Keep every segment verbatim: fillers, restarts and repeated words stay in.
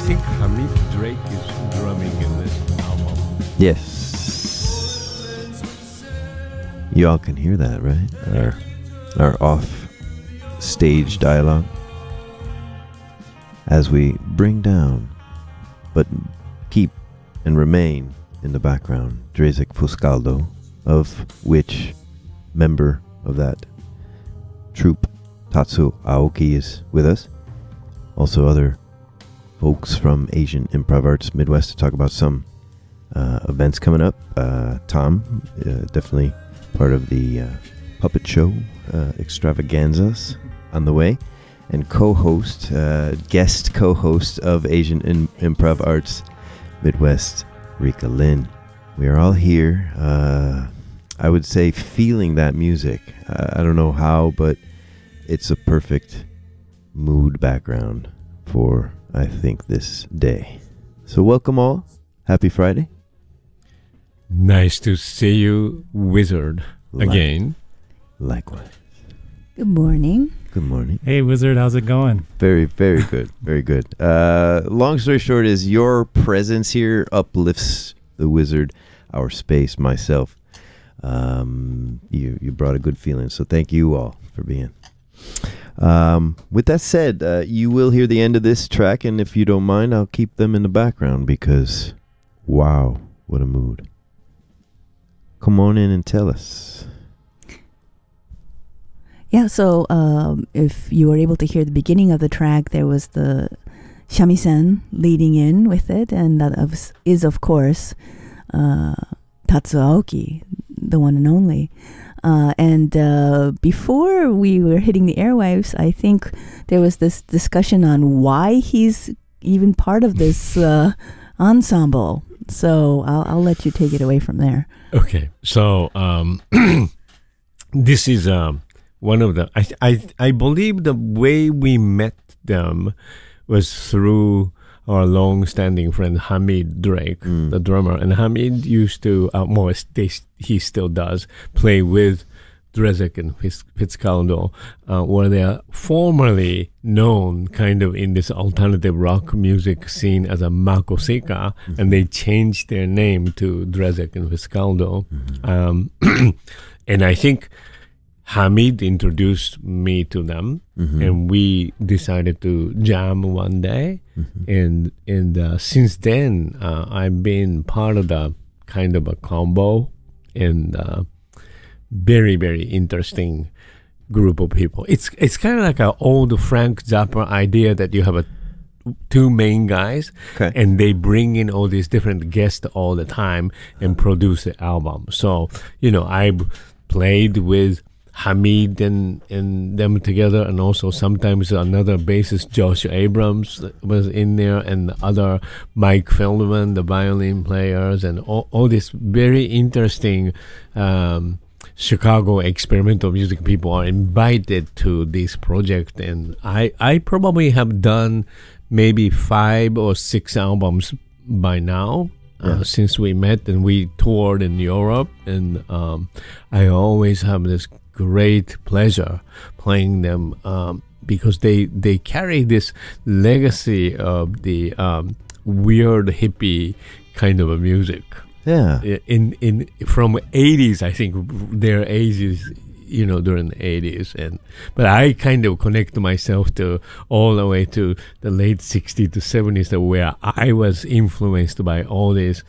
think Hamid Drake is drumming in this album. Yes. You all can hear that, right? Our, our off-stage dialogue. As we bring down, but keep and remain in the background, Dresek Fuscaldo, of which member of that troupe, Tatsu Aoki, is with us. Also other folks from Asian Improv Arts Midwest to talk about some uh, events coming up. Uh, Tom, uh, definitely part of the uh, puppet show uh, extravaganzas on the way. And co-host, uh, guest co-host of Asian In- Improv Arts Midwest, Rika Lin. We are all here, uh, I would say, feeling that music. Uh, I don't know how, but it's a perfect mood background for, I think, this day. So welcome all. Happy Friday. Nice to see you, Wizard, Like- again. Likewise. Good morning. Good morning. Hey, Wizard, how's it going? Very, very good. Very good. Uh, long story short is your presence here uplifts the Wizard, our space, myself. Um, you, you brought a good feeling, so thank you all for being. Um, with that said, uh, you will hear the end of this track, and if you don't mind, I'll keep them in the background because, wow, what a mood. Come on in and tell us. Yeah, so um, if you were able to hear the beginning of the track, there was the shamisen leading in with it, and that of- is, of course, uh, Tatsu Aoki, the one and only. Uh, and uh, before we were hitting the airwaves, I think there was this discussion on why he's even part of this uh, ensemble. So I'll, I'll let you take it away from there. Okay, so um, this is um, one of the. I, I I believe the way we met them was through our long-standing friend Hamid Drake, Mm. the drummer, and Hamid used to, uh, well, they, he still does, play with Dresek and Fitz- Fitzcarraldo, uh, where they are formerly known kind of in this alternative rock music scene as a Makosika, Mhm. and they changed their name to Dresek and Fitzcarraldo. Mhm. Um, and I think Hamid introduced me to them, Mhm. and we decided to jam one day. Mhm. And and uh, since then, uh, I've been part of the kind of a combo and uh, very very interesting group of people. It's it's kind of like an old Frank Zappa idea that you have a two main guys, Okay. and they bring in all these different guests all the time and produce the album. So you know, I played with Hamid and, and them together, and also sometimes another bassist, Josh Abrams, was in there, and the other Mike Feldman, the violin players, and all, all these very interesting um, Chicago experimental music people are invited to this project. And I, I probably have done maybe five or six albums by now. Uh, Yeah. since we met, and we toured in Europe, and um, I always have this great pleasure playing them um, because they they carry this legacy of the um, weird hippie kind of a music. Yeah. In in from eighties, I think their age is, you know, during the eighties, and but I kind of connect myself to all the way to the late sixties to seventies, where I was influenced by all this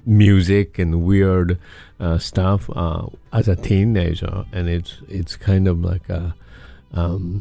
music and weird uh, stuff uh, as a teenager, and it's it's kind of like a um,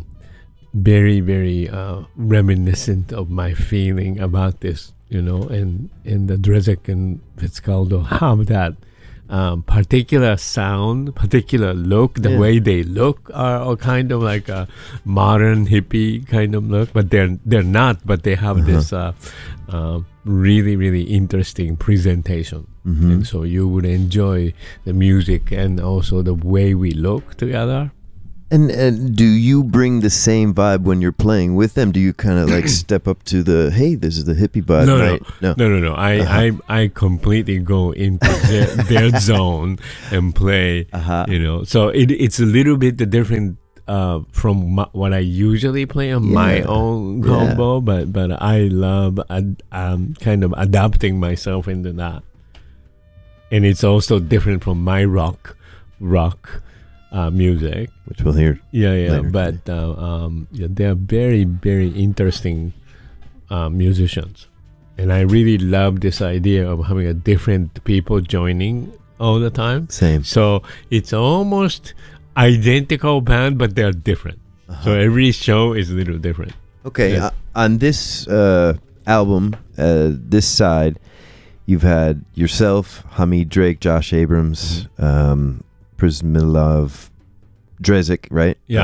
very very uh, reminiscent of my feeling about this, you know, and and the Dresek and Fitzcarraldo have that um, particular sound, particular look. The Yeah. way they look are, are kind of like a modern hippie kind of look, but they're they're not. But they have Uh-huh. this uh, uh, really really interesting presentation, Mhm. and so you would enjoy the music and also the way we look together. And and do you bring the same vibe when you're playing with them? Do you kind of like step up to the, hey, this is the hippie vibe, No, no. right? No. No, no, no. I, Uh-huh. I, I completely go into their, their zone and play. Uh-huh. You know, so it, it's a little bit the different uh, from my, what I usually play on my Yeah. own Yeah. combo, but but I love ad, um, kind of adapting myself into that, and it's also different from my rock rock uh, music. Which we'll hear. Yeah, yeah, later but uh, um, yeah, they're very very interesting uh, musicians, and I really love this idea of having a different people joining all the time. Same. So it's almost identical band, but they're different. Uh-huh. So every show is a little different. Okay, Yeah. uh, on this uh, album, uh, this side, you've had yourself, Hamid Drake, Josh Abrams, um, Prismilov, Drezik, right? Yeah.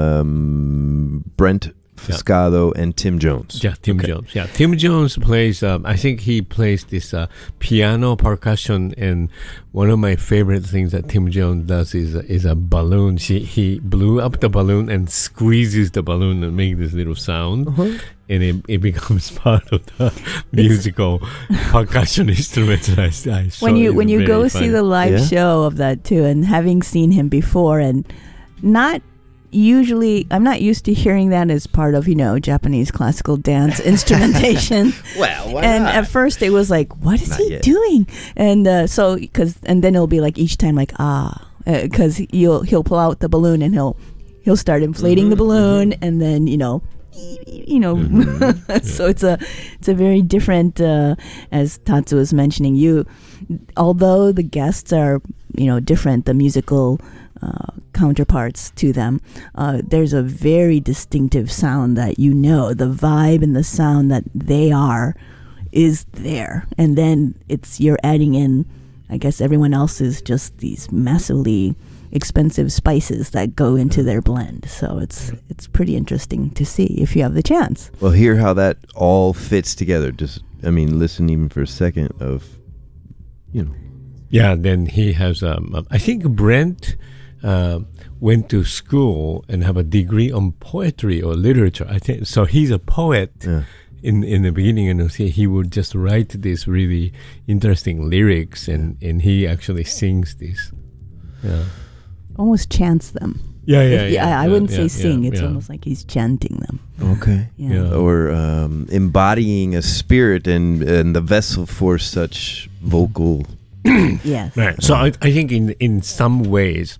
Um, Brent Fuscado and Tim Jones. Yeah, Tim Okay. Jones. Yeah, Tim Jones plays. Um, I think he plays this uh, piano percussion, and one of my favorite things that Tim Jones does is is a balloon. He he blew up the balloon and squeezes the balloon and make this little sound, Uh-huh. and it, it becomes part of the musical percussion instrument. That I, I saw. when you It's when you very go funny. see the live Yeah. show of that too, and having seen him before, and not usually I'm not used to hearing that as part of, you know, Japanese classical dance instrumentation. Well, why And not? at first it was like, what is Not he yet. doing? And uh, so because and then it'll be like each time like ah, because you'll he'll pull out the balloon and he'll he'll start inflating the Mhm, balloon, and then you know. You know, Mhm, so it's a it's a very different. Uh, as Tatsu was mentioning, you, although the guests are you know different, the musical uh, counterparts to them, uh, there's a very distinctive sound that you know the vibe and the sound that they are is there, and then it's you're adding in. I guess everyone else is just these massively expensive spices that go into their blend. So it's it's pretty interesting to see if you have the chance. Well, hear how that all fits together. Just, I mean, listen even for a second of, you know. Yeah, then he has. Um, I think Brent uh, went to school and have a degree on poetry or literature. I think so. He's a poet. Yeah. In in the beginning, and he he would just write these really interesting lyrics, and, and he actually sings this. Yeah. Almost chants them. Yeah, yeah, If- yeah. I yeah, wouldn't yeah, say yeah, sing. It's yeah. almost like he's chanting them. Okay. Yeah. Yeah. Or um, embodying a spirit and, and the vessel for such vocal. Yes. Right. So I, I think in in some ways,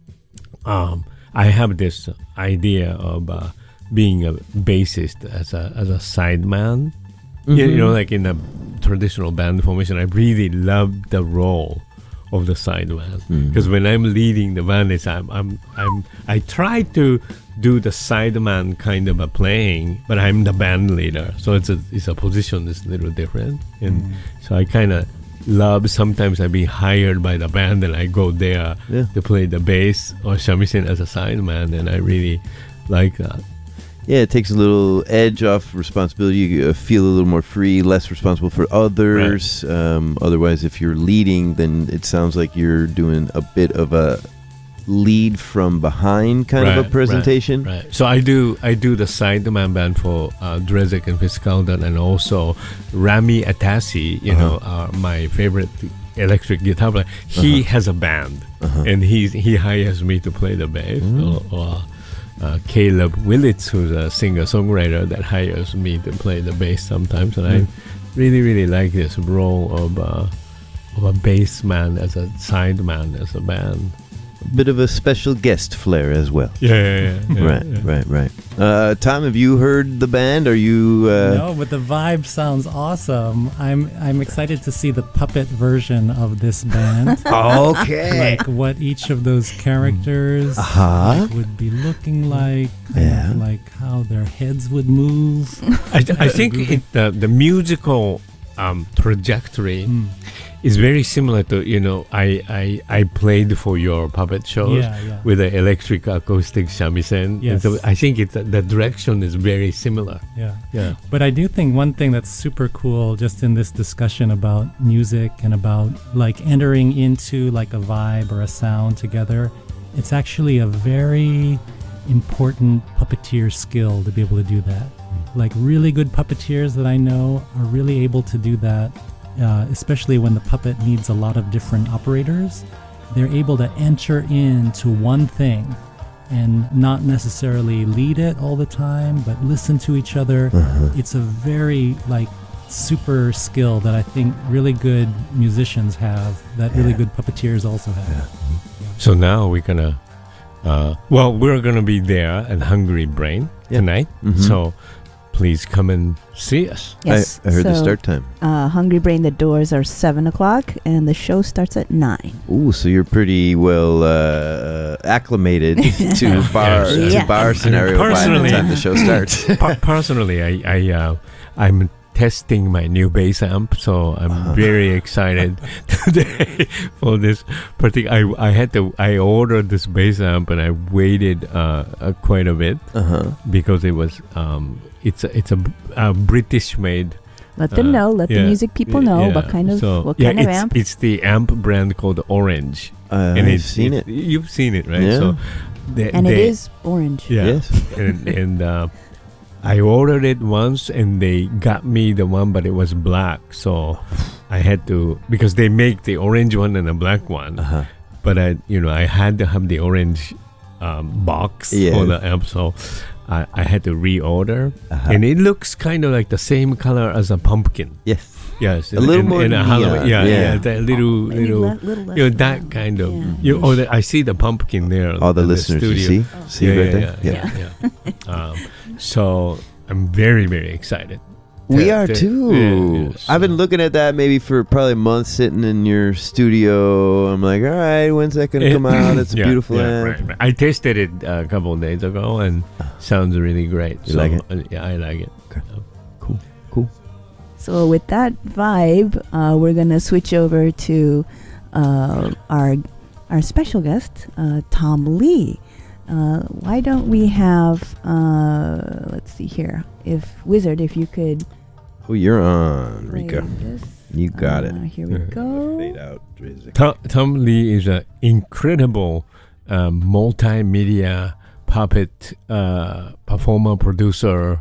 um, I have this idea of uh, being a bassist as a as a sideman. You, you know, like in a traditional band formation, I really love the role of the sideman. Mhm. Because when I'm leading the band, it's, I'm, I'm, I'm, I try to do the sideman kind of a playing, but I'm the band leader. So it's a, it's a position that's a little different. And Mm. so I kind of love, sometimes I be hired by the band and I go there Yeah. to play the bass or shamisen as a sideman. And I really like that. Yeah, it takes a little edge off responsibility. You uh, feel a little more free, less responsible for others. Um, otherwise, if you're leading, then it sounds like you're doing a bit of a lead from behind kind of Right, a presentation. Right. So I do I do the sideman band for uh, Drezik and Fiskaldan, and also Rami Atasi, you Uh-huh. know, uh, my favorite electric guitar player. He Uh-huh. has a band, Uh-huh. and he's he hires me to play the bass. Mm. Or, or uh, Caleb Willits, who's a singer-songwriter, that hires me to play the bass sometimes, and Mm. I really really like this role of uh, of a bass man as a sideman as a band. Bit of a special guest flair as well. Yeah, yeah, yeah. yeah, right, yeah. right, right. Uh, Tom, have you heard the band? Are you? Uh, No, but the vibe sounds awesome. I'm I'm excited to see the puppet version of this band. Okay. Like what each of those characters Uh-huh. like, would be looking like, kind Yeah. of like how their heads would move. I, th- I think it, the the musical um, trajectory Mm. is very similar to, you know, I, I, I played for your puppet shows Yeah, yeah. with the electric acoustic shamisen. And Yes. so I think it's, the direction is very similar. Yeah. Yeah. But I do think one thing that's super cool just in this discussion about music and about like entering into like a vibe or a sound together, it's actually a very important puppeteer skill to be able to do that. Like really good puppeteers that I know are really able to do that, uh, especially when the puppet needs a lot of different operators. They're able to enter into one thing and not necessarily lead it all the time, but listen to each other. Uh-huh. It's a very like super skill that I think really good musicians have, that really Yeah. good puppeteers also have. So now we're gonna, uh, well, we're gonna be there at Hungry Brain Yeah. tonight. Mhm. So please come and see us. Yes. I, I heard the so, start time. Uh, Hungry Brain, the doors are seven o'clock, and the show starts at nine. Ooh, so you're pretty well uh, acclimated to bar Yes. to Yeah. bar scenario by the personally- time the show starts. Per- personally, I, I, uh, I'm testing my new bass amp, so I'm Uh-huh. very excited today for this particular. I, I had to. I ordered this bass amp, and I waited uh, uh, quite a bit Uh huh. because it was. Um, it's a, it's a, a British made. Let them Uh, know. Let the yeah. music people know Yeah. what kind of So, what yeah, kind of it's, amp. It's the amp brand called Orange. Uh, and I've it's, seen it's- it. You've seen it, right? Yeah. So, they, And it they- is orange. Yeah. Yes. and and uh, I ordered it once, and they got me the one, but it was black. So I had to, because they make the orange one and a black one. Uh huh. But I, you know, I had to have the orange um, box Yeah. for the amp, so I, I had to reorder. Uh-huh. And it looks kind of like the same color as a pumpkin. Yes. Yes, A little more a neon, Halloween. Yeah, yeah. yeah, that little, Maybe little. le- little less You know, than that kind of. Yeah. You, oh, the, I see the pumpkin there. All the in listeners, you studio. see, see yeah, right yeah, there. yeah, yeah, yeah. um, so I'm very, very excited. We Yeah, are the- too. yeah, yeah, I've been so- looking at that maybe for probably a month, sitting in your studio. I'm like, all right, when's that gonna It- come out? It's a Yeah, beautiful yeah, amp. right, right. I tasted it uh, a couple of days ago, and sounds really great. You so, like it? uh, yeah, I like it. Okay. Um, Cool, cool. So with that vibe, uh, we're gonna switch over to uh, our our special guest, uh, Tom Lee. Uh, why don't we have? Uh, let's see here. If Wizard, if you could. Oh, you're on, play Rika. this. You got Uh, it. Here we Yeah. go. Fade out, Drizik. Tom, Tom Lee is an incredible um, multimedia puppet uh, performer, producer,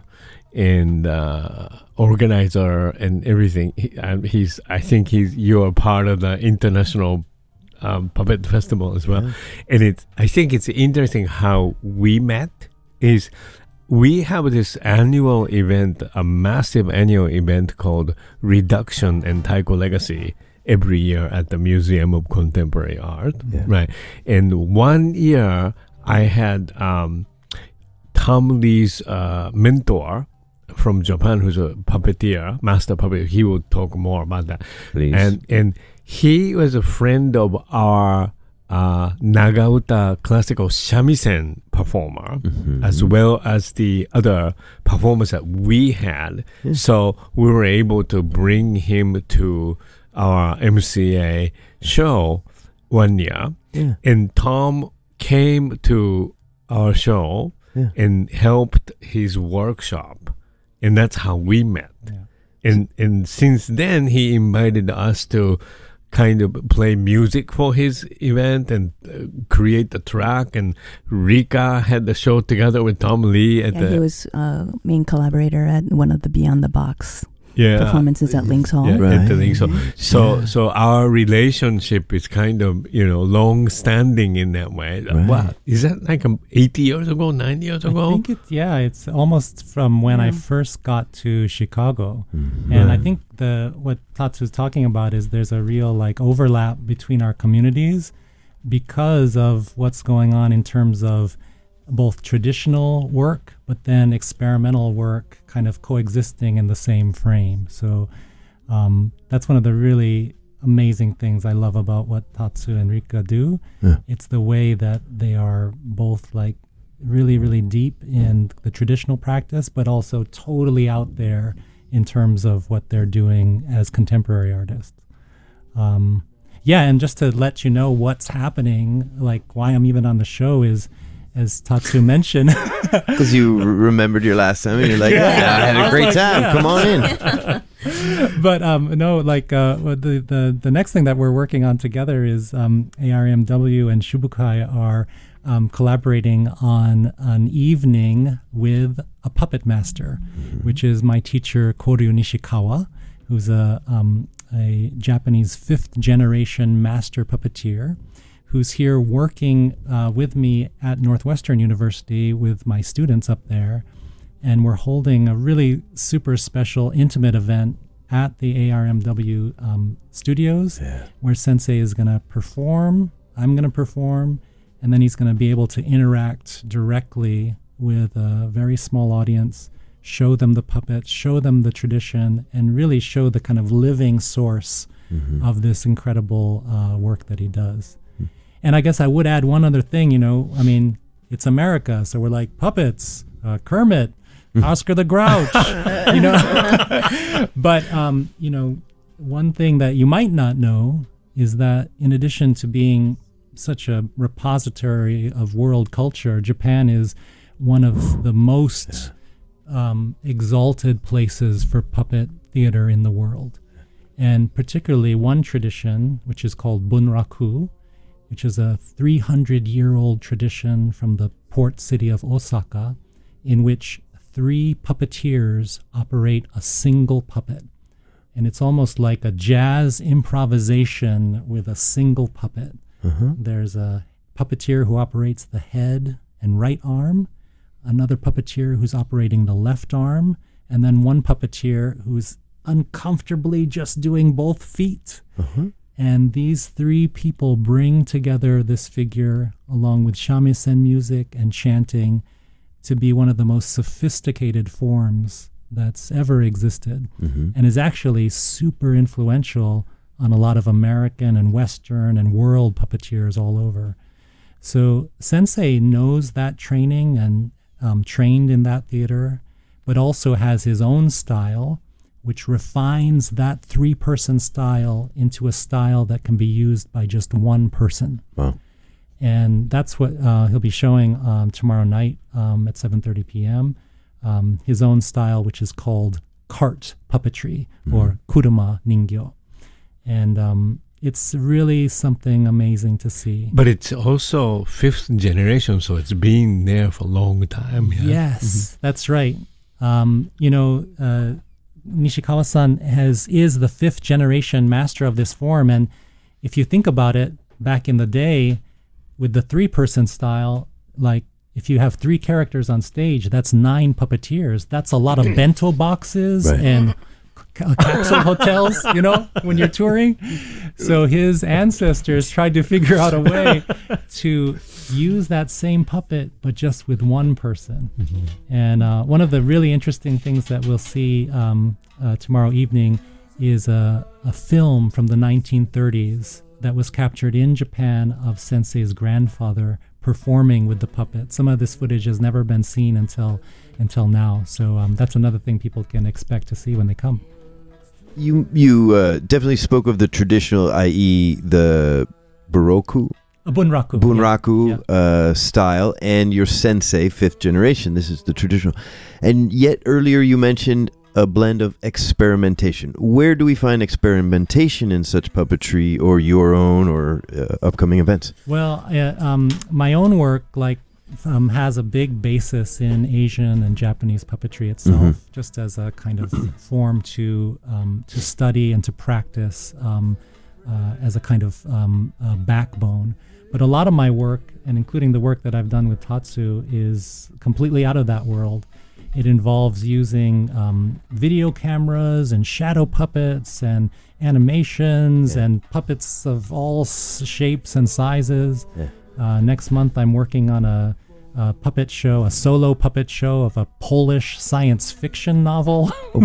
and uh, organizer, and everything. He, um, he's, I think he's. You are part of the international um, puppet festival as well, Yeah. and it's. I think it's interesting how we met. Is we have this annual event, a massive annual event called Reduction and Taiko Legacy every year at the Museum of Contemporary Art, Yeah. right? And one year I had um, Tom Lee's uh, mentor from Japan, who's a puppeteer, master puppeteer. He will talk more about that. Please. And and he was a friend of our uh, Nagauta classical shamisen performer, Mhm. as well as the other performers that we had. Yeah. So we were able to bring him to our M C A show one year. Yeah. And Tom came to our show Yeah. and helped his workshop. And that's how we met. Yeah. And and since then, he invited us to kind of play music for his event and uh, create the track. And Rika had the show together with Tom Lee at Yeah, the he was uh, main collaborator at one of the Beyond the Box yeah, performances at Links Hall. yeah, Right. at the thing. So so Yeah. so our relationship is kind of, you know, long standing in that way. Right. Wow, is that like um, eighty years ago, ninety years I ago? think it's yeah, it's almost from when I Yeah. first got to Chicago. Mhm. And I Right. think the what Tatsu's talking about is there's a real like overlap between our communities because of what's going on in terms of both traditional work but then experimental work kind of coexisting in the same frame. So um, that's one of the really amazing things I love about what Tatsu and Rika do. Yeah. It's the way that they are both like really, really deep in the traditional practice, but also totally out there in terms of what they're doing as contemporary artists. Um, yeah, and just to let you know what's happening, like why I'm even on the show is, as Tatsu mentioned, Because you r- remembered your last time and you're like, yeah, Yeah. I had I a was great like, time. yeah. Come on in. but um, no, like uh, what the, the the next thing that we're working on together is um, A R M W and Shubukai are um, collaborating on an evening with a puppet master, which is my teacher Koryu Nishikawa, who's a um, a Japanese fifth generation master puppeteer, who's here working uh, with me at Northwestern University with my students up there. And we're holding a really super special, intimate event at the A R M W um, studios, Yeah. where Sensei is going to perform, I'm going to perform, and then he's going to be able to interact directly with a very small audience, show them the puppets, show them the tradition, and really show the kind of living source Mhm. of this incredible uh, work that he does. And I guess I would add one other thing, you know, I mean, it's America, so we're like puppets, uh, Kermit, Oscar the Grouch, you know. But, um, you know, one thing that you might not know is that in addition to being such a repository of world culture, Japan is one of the most um, exalted places for puppet theater in the world. And particularly one tradition, which is called Bunraku, which is a three hundred year old tradition from the port city of Osaka, in which three puppeteers operate a single puppet. And it's almost like a jazz improvisation with a single puppet. Uh-huh. There's a puppeteer who operates the head and right arm, another puppeteer who's operating the left arm, and then one puppeteer who's uncomfortably just doing both feet. Uh-huh. And these three people bring together this figure along with shamisen music and chanting to be one of the most sophisticated forms that's ever existed, Mhm. and is actually super influential on a lot of American and Western and world puppeteers all over. So Sensei knows that training and um, trained in that theater, but also has his own style, which refines that three-person style into a style that can be used by just one person. Wow. And that's what uh, he'll be showing um, tomorrow night um, at seven thirty p.m. Um, his own style, which is called cart puppetry, or kuruma ningyo. And um, it's really something amazing to see. But it's also fifth generation, so it's been there for a long time. Yeah? Yes, that's right. Um, you know, uh, Nishikawa-san has is the fifth generation master of this form, and if you think about it, back in the day, with the three-person style, like if you have three characters on stage, that's nine puppeteers. That's a lot of bento boxes Right. and ca- capsule hotels, you know, when you're touring. So his ancestors tried to figure out a way to use that same puppet, but just with one person. And uh, one of the really interesting things that we'll see um, uh, tomorrow evening is a, a film from the nineteen thirties that was captured in Japan of Sensei's grandfather performing with the puppet. Some of this footage has never been seen until until now. So um, that's another thing people can expect to see when they come. You you uh, definitely spoke of the traditional, that is the Baroku, A bunraku. Bunraku Yeah. uh, style, and your sensei, fifth generation. This is the traditional. And yet earlier you mentioned a blend of experimentation. Where do we find experimentation in such puppetry, or your own, or uh, upcoming events? Well, uh, um, my own work like um, has a big basis in Asian and Japanese puppetry itself, Mhm. just as a kind of form to um, to study and to practice um, uh, as a kind of um, uh, backbone. But a lot of my work, and including the work that I've done with Tatsu, is completely out of that world. It involves using um, video cameras and shadow puppets and animations Yeah. and puppets of all s- shapes and sizes. Yeah. Uh, next month, I'm working on a, a puppet show, a solo puppet show of a Polish science fiction novel,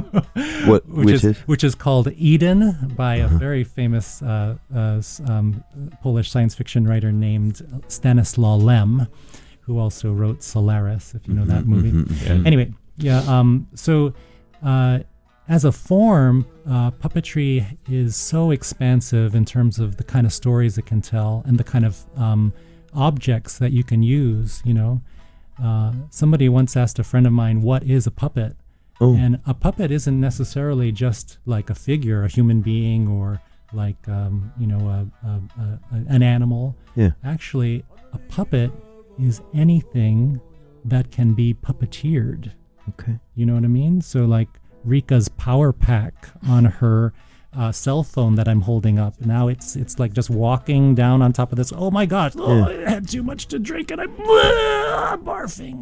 What which, which is, is? which is called Eden by a very famous uh, uh, s- um, Polish science fiction writer named Stanislaw Lem, who also wrote Solaris, if you know that movie. Mhm, mhm. Yeah. Anyway, yeah. Um, so, uh, as a form, uh, puppetry is so expansive in terms of the kind of stories it can tell and the kind of um, objects that you can use. You know, uh, somebody once asked a friend of mine, "What is a puppet?" Oh. And a puppet isn't necessarily just like a figure, a human being, or like um, you know, a, a, a, an animal. Yeah. Actually, a puppet is anything that can be puppeteered. Okay. You know what I mean? So like Rika's power pack on her uh, cell phone that I'm holding up. Now it's it's like just walking down on top of this. Oh my gosh! Oh, Yeah. I had too much to drink and I'm uh, barfing.